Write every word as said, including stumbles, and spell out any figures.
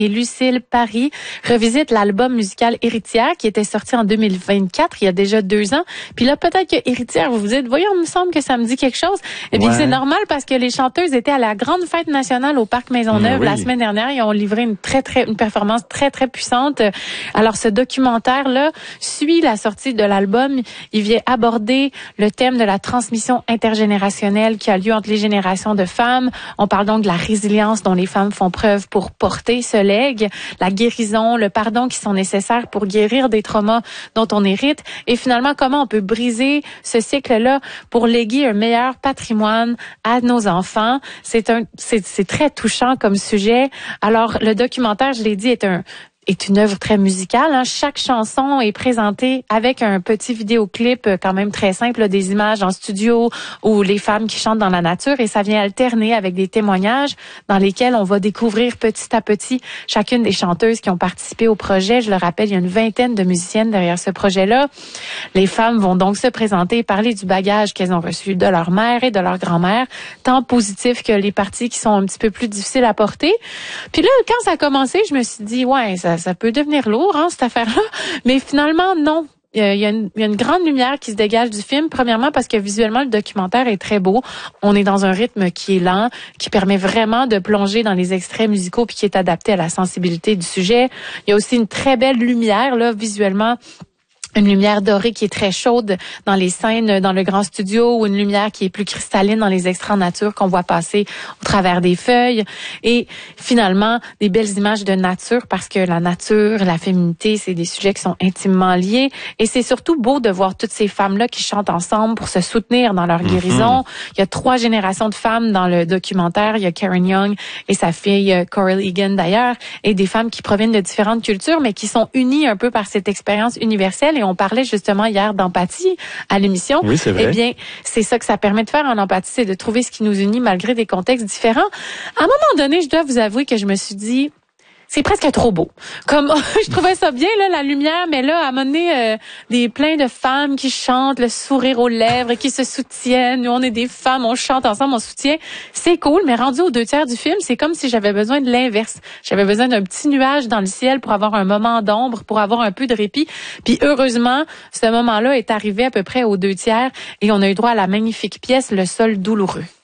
et Lucille Paris revisite l'album musical Héritière qui était sorti en deux mille vingt-quatre, il y a déjà deux ans. Puis là, peut-être que Héritière, vous vous dites, voyons, il me semble que ça me dit quelque chose. Et bien, ouais. C'est normal parce que les chanteuses étaient à la grande fête nationale au Parc Maisonneuve mmh, oui. la semaine dernière. Ils ont livré une très, très, une performance très, très puissante. Alors, ce documentaire-là suit la sortie de l'album. Il vient aborder le thème de la transmission intergénérationnelle qui a lieu entre les générations de femmes. On parle donc de la résilience dont les femmes font preuve pour porter ce legs, la guérison, le pardon qui sont nécessaires pour guérir des traumas dont on hérite et finalement comment on peut briser ce cycle-là pour léguer un meilleur patrimoine à nos enfants. C'est un, c'est, c'est très touchant comme sujet. Alors, le documentaire, je l'ai dit, est un est une œuvre très musicale. Hein. Chaque chanson est présentée avec un petit vidéoclip quand même très simple, là, des images en studio ou les femmes qui chantent dans la nature et ça vient alterner avec des témoignages dans lesquels on va découvrir petit à petit chacune des chanteuses qui ont participé au projet. Je le rappelle, il y a une vingtaine de musiciennes derrière ce projet-là. Les femmes vont donc se présenter et parler du bagage qu'elles ont reçu de leur mère et de leur grand-mère, tant positif que les parties qui sont un petit peu plus difficiles à porter. Puis là, quand ça a commencé, je me suis dit, ouais, ça Ça peut devenir lourd, hein, cette affaire-là. Mais finalement, non. Il y, a une, il y a une grande lumière qui se dégage du film. Premièrement, parce que visuellement, le documentaire est très beau. On est dans un rythme qui est lent, qui permet vraiment de plonger dans les extraits musicaux puis qui est adapté à la sensibilité du sujet. Il y a aussi une très belle lumière, là, visuellement. Une lumière dorée qui est très chaude dans les scènes dans le grand studio ou une lumière qui est plus cristalline dans les extraits en nature qu'on voit passer au travers des feuilles. Et finalement, des belles images de nature parce que la nature, la féminité, c'est des sujets qui sont intimement liés. Et c'est surtout beau de voir toutes ces femmes-là qui chantent ensemble pour se soutenir dans leur guérison. Mm-hmm. Il y a trois générations de femmes dans le documentaire. Il y a Karen Young et sa fille Coral Egan d'ailleurs, et des femmes qui proviennent de différentes cultures mais qui sont unies un peu par cette expérience universelle. Et on parlait justement hier d'empathie à l'émission. Oui, c'est vrai. Eh bien, c'est ça que ça permet de faire en empathie, c'est de trouver ce qui nous unit malgré des contextes différents. À un moment donné, je dois vous avouer que je me suis dit, c'est presque trop beau. Comme je trouvais ça bien là la lumière, mais là à un moment donné euh, des plein de femmes qui chantent, le sourire aux lèvres, qui se soutiennent. Nous on est des femmes, on chante ensemble, on soutient. C'est cool, mais rendu aux deux tiers du film, c'est comme si j'avais besoin de l'inverse. J'avais besoin d'un petit nuage dans le ciel pour avoir un moment d'ombre, pour avoir un peu de répit. Puis heureusement, ce moment-là est arrivé à peu près aux deux tiers et on a eu droit à la magnifique pièce Le sol douloureux.